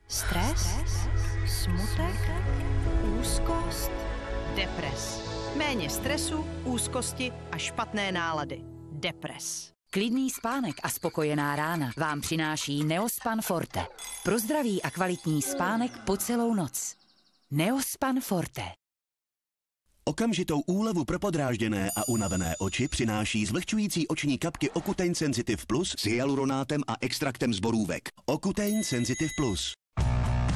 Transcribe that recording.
Stres, smutek, úzkost, depres. Méně stresu, úzkosti a špatné nálady. Depres. Klidný spánek a spokojená rána vám přináší Neospan Forte. Pro zdravý a kvalitní spánek po celou noc. Neospan Forte. Okamžitou úlevu pro podrážděné a unavené oči přináší zvlhčující oční kapky Ocutein Sensitive Plus s hyaluronátem a extraktem z borůvek. Ocutein Sensitive Plus.